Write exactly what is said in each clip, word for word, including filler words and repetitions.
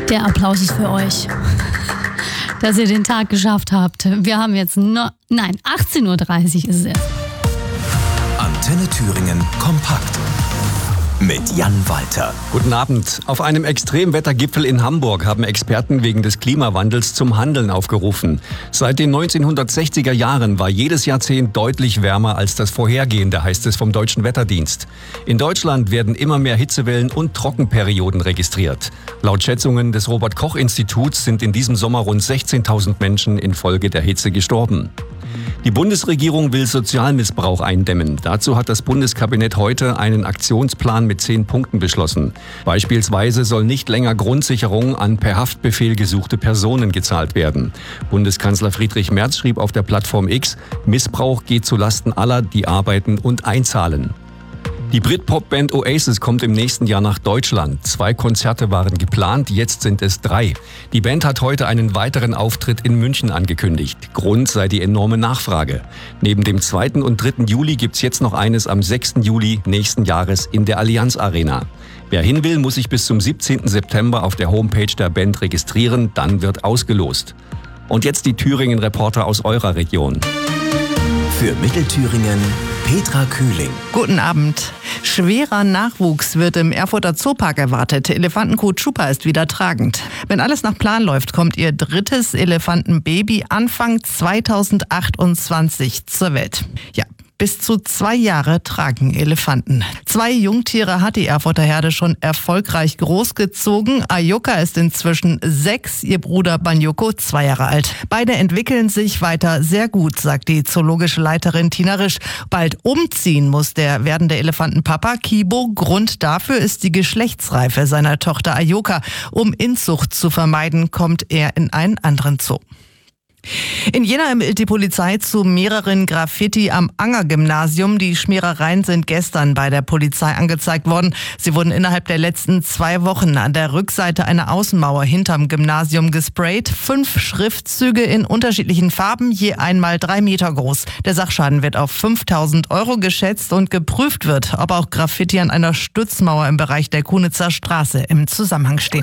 Der Applaus ist für euch, dass ihr den Tag geschafft habt. Wir haben jetzt no, nein, achtzehn Uhr dreißig ist es erst. Antenne Thüringen kompakt mit Jan Walter. Guten Abend. Auf einem Extremwettergipfel in Hamburg haben Experten wegen des Klimawandels zum Handeln aufgerufen. Seit den neunzehnhundertsechziger Jahren war jedes Jahrzehnt deutlich wärmer als das vorhergehende, heißt es vom Deutschen Wetterdienst. In Deutschland werden immer mehr Hitzewellen und Trockenperioden registriert. Laut Schätzungen des Robert-Koch-Instituts sind in diesem Sommer rund sechzehntausend Menschen infolge der Hitze gestorben. Die Bundesregierung will Sozialmissbrauch eindämmen. Dazu hat das Bundeskabinett heute einen Aktionsplan mit zehn Punkten beschlossen. Beispielsweise soll nicht länger Grundsicherung an per Haftbefehl gesuchte Personen gezahlt werden. Bundeskanzler Friedrich Merz schrieb auf der Plattform X, Missbrauch geht zulasten aller, die arbeiten und einzahlen. Die Britpop-Band Oasis kommt im nächsten Jahr nach Deutschland. Zwei Konzerte waren geplant, jetzt sind es drei. Die Band hat heute einen weiteren Auftritt in München angekündigt. Grund sei die enorme Nachfrage. Neben dem zweiten und dritten Juli gibt's jetzt noch eines am sechsten Juli nächsten Jahres in der Allianz Arena. Wer hin will, muss sich bis zum siebzehnten September auf der Homepage der Band registrieren, dann wird ausgelost. Und jetzt die Thüringen-Reporter aus eurer Region. Für Mittelthüringen Petra Kühling. Guten Abend. Schwerer Nachwuchs wird im Erfurter Zoopark erwartet. Elefantenkuh Chupa ist wieder tragend. Wenn alles nach Plan läuft, kommt ihr drittes Elefantenbaby Anfang zweitausendachtundzwanzig zur Welt. Ja. Bis zu zwei Jahre tragen Elefanten. Zwei Jungtiere hat die Erfurter Herde schon erfolgreich großgezogen. Ayoka ist inzwischen sechs, ihr Bruder Banyoko zwei Jahre alt. Beide entwickeln sich weiter sehr gut, sagt die zoologische Leiterin Tina Risch. Bald umziehen muss der werdende Elefantenpapa Kibo. Grund dafür ist die Geschlechtsreife seiner Tochter Ayoka. Um Inzucht zu vermeiden, kommt er in einen anderen Zoo. In Jena ermittelt die Polizei zu mehreren Graffiti am Anger-Gymnasium. Die Schmierereien sind gestern bei der Polizei angezeigt worden. Sie wurden innerhalb der letzten zwei Wochen an der Rückseite einer Außenmauer hinterm Gymnasium gesprayt. Fünf Schriftzüge in unterschiedlichen Farben, je einmal drei Meter groß. Der Sachschaden wird auf fünftausend Euro geschätzt und geprüft wird, ob auch Graffiti an einer Stützmauer im Bereich der Kunitzer Straße im Zusammenhang stehen.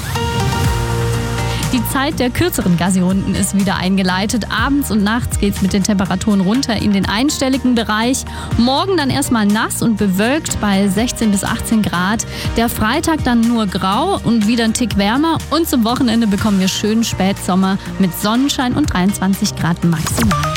Die Zeit der kürzeren Gassi-Runden ist wieder eingeleitet. Abends und nachts geht's mit den Temperaturen runter in den einstelligen Bereich. Morgen dann erstmal nass und bewölkt bei sechzehn bis achtzehn Grad. Der Freitag dann nur grau und wieder ein Tick wärmer. Und zum Wochenende bekommen wir schönen Spätsommer mit Sonnenschein und dreiundzwanzig Grad maximal.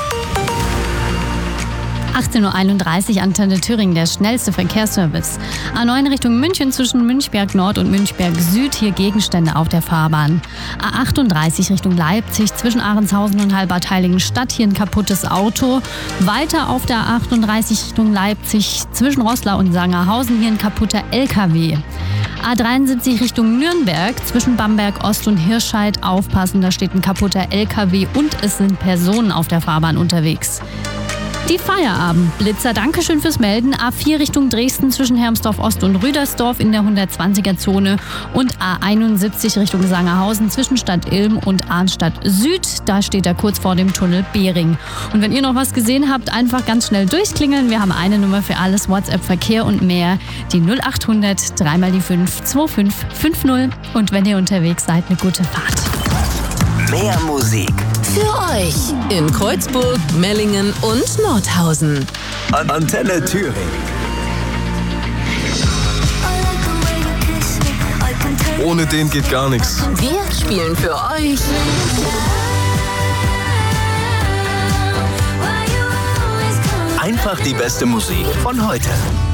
achtzehn Uhr einunddreißig, Antenne Thüringen, der schnellste Verkehrsservice. A neun Richtung München zwischen Münchberg Nord und Münchberg Süd, hier Gegenstände auf der Fahrbahn. A achtunddreißig Richtung Leipzig zwischen Ahrenshausen und Halbertheiligenstadt, hier ein kaputtes Auto. Weiter auf der A achtunddreißig Richtung Leipzig zwischen Roßla und Sangerhausen, hier ein kaputter L K W. A dreiundsiebzig Richtung Nürnberg zwischen Bamberg Ost und Hirscheid, aufpassen, da steht ein kaputter L K W und es sind Personen auf der Fahrbahn unterwegs. Die Feierabendblitzer, Dankeschön fürs Melden. A vier Richtung Dresden zwischen Hermsdorf Ost und Rüdersdorf in der hundertzwanziger Zone und A einundsiebzig Richtung Sangerhausen zwischen Stadt Ilm und Arnstadt Süd. Da steht er kurz vor dem Tunnel Behring. Und wenn ihr noch was gesehen habt, einfach ganz schnell durchklingeln. Wir haben eine Nummer für alles, WhatsApp, Verkehr und mehr. Die null achthundert, dreimal die fünf, zwei fünf fünf null. Und wenn ihr unterwegs seid, eine gute Fahrt. Mehr Musik für euch in Kreuzburg, Mellingen und Nordhausen. an Antenne Thüringen. Ohne den geht gar nichts. Wir spielen für euch Einfach die beste Musik von heute.